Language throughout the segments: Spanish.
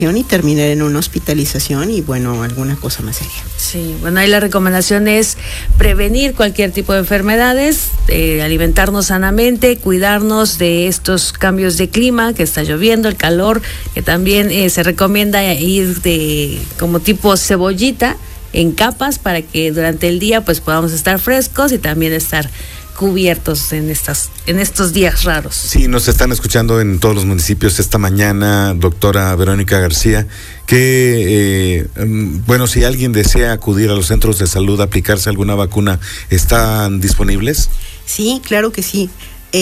y terminar en una hospitalización y bueno, alguna cosa más seria. Sí, bueno, ahí la recomendación es prevenir cualquier tipo de enfermedades, alimentarnos sanamente, cuidarnos de estos cambios de clima, que está lloviendo, el calor, que también se recomienda ir como tipo cebollita en capas para que durante el día pues podamos estar frescos y también estar cubiertos en estos días raros. Sí, nos están escuchando en todos los municipios esta mañana, doctora Verónica García, que, bueno, si alguien desea acudir a los centros de salud a aplicarse alguna vacuna, ¿están disponibles? Sí, claro que sí.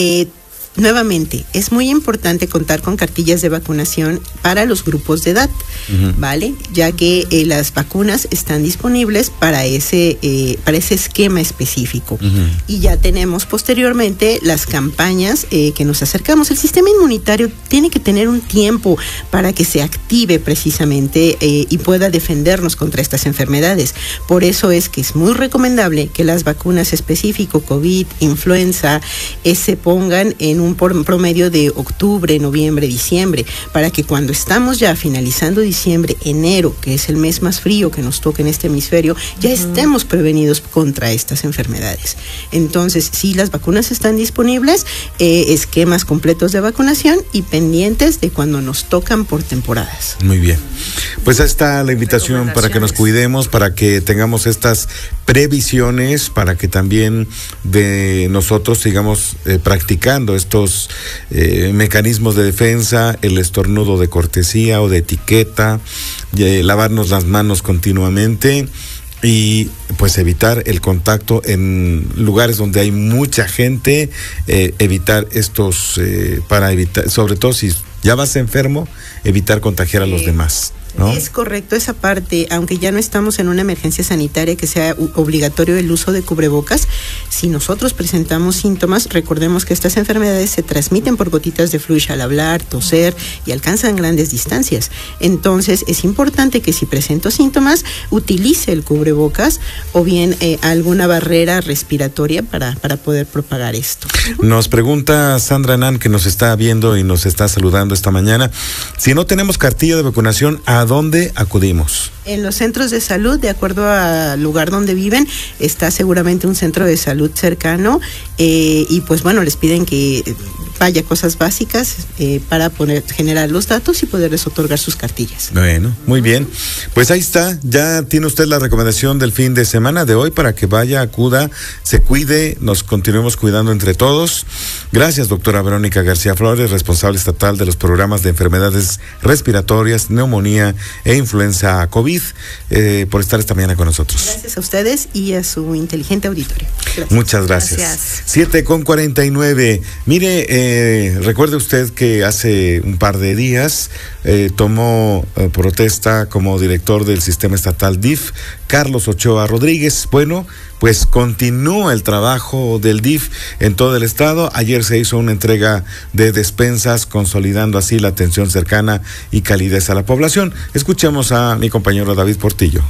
Nuevamente, es muy importante contar con cartillas de vacunación para los grupos de edad, ¿vale? Ya que las vacunas están disponibles para ese esquema específico. Y ya tenemos posteriormente las campañas que nos acercamos. El sistema inmunitario tiene que tener un tiempo para que se active precisamente y pueda defendernos contra estas enfermedades. Por eso es que es muy recomendable que las vacunas específico COVID, influenza, se pongan en un promedio de octubre, noviembre, diciembre, para que cuando estamos ya finalizando diciembre, enero, que es el mes más frío que nos toca en este hemisferio, ya estemos prevenidos contra estas enfermedades. Entonces, sí, las vacunas están disponibles, esquemas completos de vacunación y pendientes de cuando nos tocan por temporadas. Muy bien. Pues ahí está la invitación para que nos cuidemos, para que tengamos estas previsiones, para que también de nosotros sigamos practicando estos mecanismos de defensa, el estornudo de cortesía o de etiqueta, lavarnos las manos continuamente y pues evitar el contacto en lugares donde hay mucha gente, evitar estos, para evitar, sobre todo si ya vas enfermo, evitar contagiar a los demás, ¿no? Es correcto esa parte, aunque ya no estamos en una emergencia sanitaria que sea obligatorio el uso de cubrebocas. Si nosotros presentamos síntomas, recordemos que estas enfermedades se transmiten por gotitas de flujo al hablar, toser y alcanzan grandes distancias. Entonces es importante que si presento síntomas, utilice el cubrebocas o bien alguna barrera respiratoria para poder propagar esto. Nos pregunta Sandra Nan, que nos está viendo y nos está saludando esta mañana, si no tenemos cartilla de vacunación, ¿a dónde acudimos? En los centros de salud, de acuerdo al lugar donde viven, está seguramente un centro de salud cercano y pues bueno, les piden que vaya cosas básicas para generar los datos y poderles otorgar sus cartillas. Bueno, muy bien. Pues ahí está, ya tiene usted la recomendación del fin de semana de hoy para que vaya, acuda, se cuide, nos continuemos cuidando entre todos. Gracias, doctora Verónica García Flores, responsable estatal de los programas de enfermedades respiratorias, neumonía e influenza COVID, por estar esta mañana con nosotros. Gracias a ustedes y a su inteligente auditorio. Gracias. Muchas gracias. 7:49. Mire, recuerde usted que hace un par de días tomó protesta como director del sistema estatal DIF, Carlos Ochoa Rodríguez. Bueno, pues continúa el trabajo del DIF en todo el estado. Ayer se hizo una entrega de despensas, consolidando así la atención cercana y calidez a la población. Escuchemos a mi compañero David Portillo.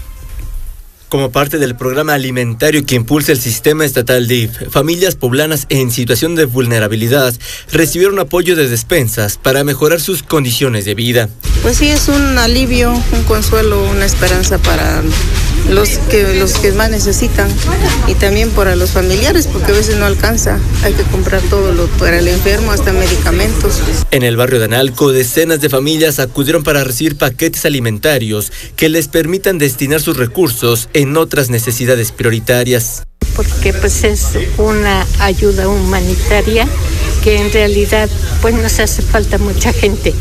Como parte del programa alimentario que impulsa el sistema estatal DIF, familias poblanas en situación de vulnerabilidad recibieron apoyo de despensas para mejorar sus condiciones de vida. Pues sí, es un alivio, un consuelo, una esperanza para los que más necesitan y también para los familiares, porque a veces no alcanza, hay que comprar todo para el enfermo, hasta medicamentos. En el barrio de Analco, decenas de familias acudieron para recibir paquetes alimentarios que les permitan destinar sus recursos en otras necesidades prioritarias. Porque pues es una ayuda humanitaria que en realidad pues nos hace falta mucha gente.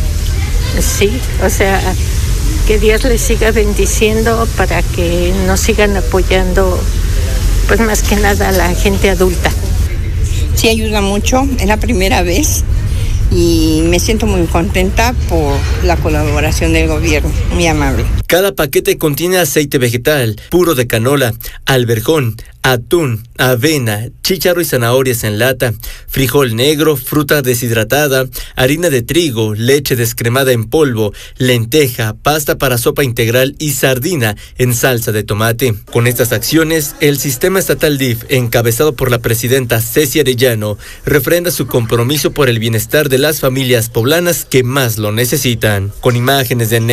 Sí, o sea, que Dios les siga bendiciendo para que nos sigan apoyando, pues más que nada a la gente adulta. Sí ayuda mucho, es la primera vez y me siento muy contenta por la colaboración del gobierno, muy amable. Cada paquete contiene aceite vegetal, puro de canola, alberjón, atún, avena, chícharo y zanahorias en lata, frijol negro, fruta deshidratada, harina de trigo, leche descremada en polvo, lenteja, pasta para sopa integral y sardina en salsa de tomate. Con estas acciones, el sistema estatal DIF, encabezado por la presidenta Ceci Arellano, refrenda su compromiso por el bienestar de las familias poblanas que más lo necesitan. Con imágenes de